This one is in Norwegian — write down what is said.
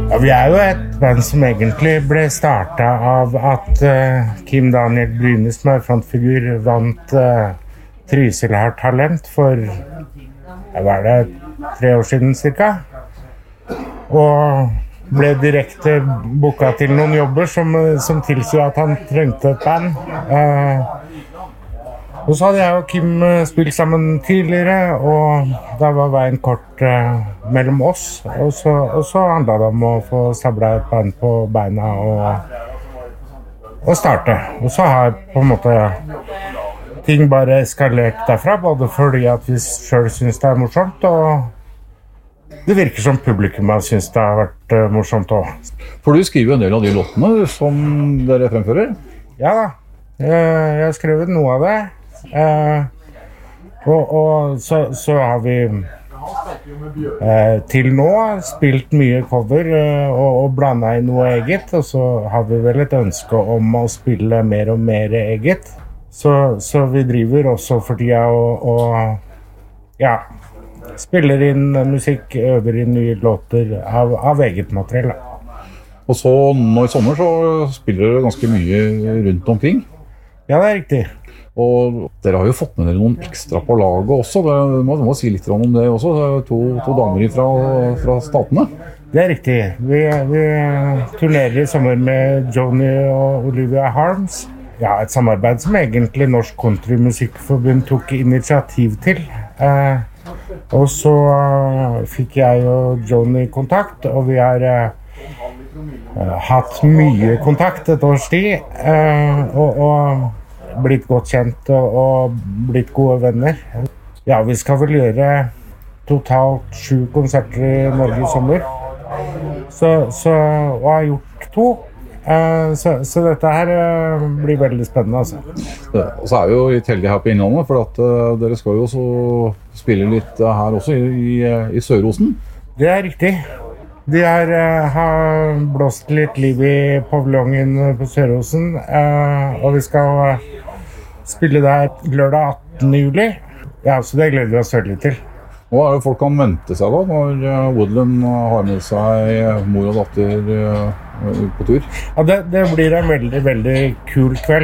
Ja, vi jo et band som egentlig ble startet av at Kim Daniel Bryne, som frontfigur, vant Trysil har talent for, var det 3 år siden cirka? Og ble direkte booket til noen jobber som tilså at han trengte et band. Og så hadde jeg og Kim spilt sammen tidligere, og da var veien kort mellom oss. Og så handlet det om å få stablet et band på beina og starte. Og så har på en måte ting bare eskalert derfra, både fordi at vi selv synes det morsomt, og det virker som publikum synes det har vært morsomt også. For du skriver en del av de låtene som dere fremfører? Ja da, jeg har skrevet noe av det. Og så har vi til nå spilt mye cover og blandet i noe eget, og så har vi vel et ønske om å spille mer og mer eget. Så vi driver også for tida og ja, spiller inn musikk, øver inn nye låter av eget materiell. Og så nå i sommer så spiller dere ganske mye rundt omkring? Ja, det riktig. Og dere har jo fått med dere noen ekstra på laget også. Du må si litt om det også. To damer fra statene. Det riktig. Vi turnerer i sommer med Joni og Olivia Harms. Ja, et samarbeid som egentlig Norsk Countrymusikkforbund tok initiativ til. Og så fikk jeg og Joni kontakt, og vi har hatt mye kontakt et års tid. Og blitt godt kjent og blitt gode venner. Ja, vi skal vel gjøre totalt 7 konserter i Norge i sommer. Og har gjort 2. Så dette her blir veldig spennende, altså. Og så vi jo litt heldige her på Innlandet, for at dere skal jo også spille litt her også i Sør-Osen. Det riktig. De har blåst litt liv i paviljongen på Sør-Osen, og vi skal spille der lørdag 18. juli. Ja, så det gleder vi oss veldig til. Hva det folk kan vente seg da, når Woodland har med seg mor og datter på tur? Ja, det blir en veldig, veldig kul kveld.